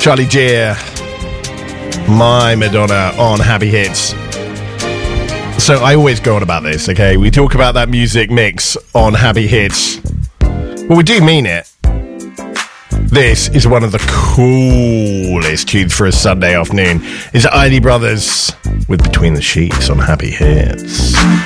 Charlie Gear, My Madonna on Happy Hits. So I always go on about this, okay? We talk about that music mix on Happy Hits. Well, we do mean it. This is one of the coolest tunes for a Sunday afternoon. It's Isley Brothers with Between the Sheets on Happy Hits.